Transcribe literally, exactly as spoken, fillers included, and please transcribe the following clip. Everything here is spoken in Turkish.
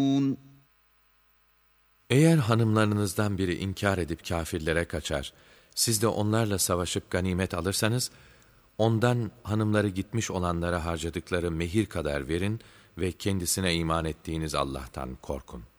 Eğer hanımlarınızdan biri inkar edip kâfirlere kaçar, siz de onlarla savaşıp ganimet alırsanız, ondan hanımları gitmiş olanlara harcadıkları mehir kadar verin ve kendisine iman ettiğiniz Allah'tan korkun.